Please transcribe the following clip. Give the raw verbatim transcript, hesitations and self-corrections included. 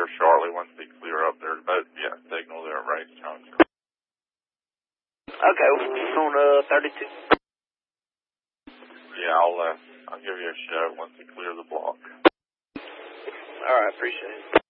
here shortly once they clear up there. But, yeah, signal there at Rice County. Okay, on uh, thirty-two. Yeah, I'll, uh, I'll give you a shout once they clear the block. All right, appreciate it.